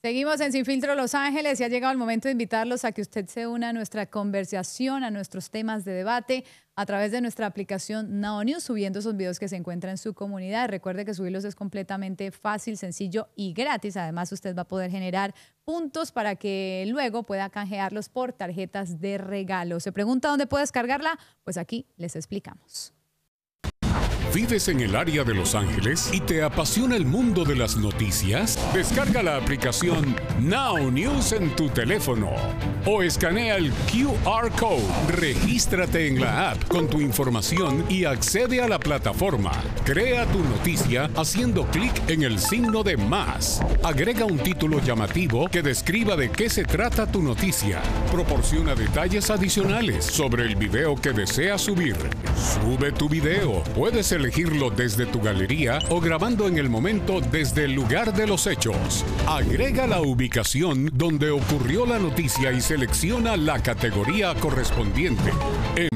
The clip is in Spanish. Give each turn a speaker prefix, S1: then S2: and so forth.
S1: Seguimos en Sin Filtro Los Ángeles y ha llegado el momento de invitarlos a que usted se una a nuestra conversación, a nuestros temas de debate a través de nuestra aplicación Now News, subiendo esos videos que se encuentran en su comunidad. Recuerde que subirlos es completamente fácil, sencillo y gratis. Además, usted va a poder generar puntos para que luego pueda canjearlos por tarjetas de regalo. ¿Se pregunta dónde puede descargarla? Pues aquí les explicamos.
S2: ¿Vives en el área de Los Ángeles y te apasiona el mundo de las noticias? Descarga la aplicación Now News en tu teléfono o escanea el QR Code. Regístrate en la app con tu información y accede a la plataforma. Crea tu noticia haciendo clic en el signo de más. Agrega un título llamativo que describa de qué se trata tu noticia. Proporciona detalles adicionales sobre el video que deseas subir. Sube tu video. Puedes elegirlo desde tu galería o grabando en el momento desde el lugar de los hechos. Agrega la ubicación donde ocurrió la noticia y selecciona la categoría correspondiente.